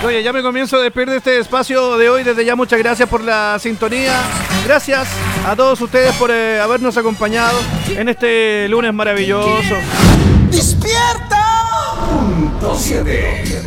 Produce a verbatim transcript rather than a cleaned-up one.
Oye, ya me comienzo a despedir de este espacio de hoy. Desde ya muchas gracias por la sintonía. Gracias a todos ustedes por eh, habernos acompañado en este lunes maravilloso. ¡Despierta! Punto siete.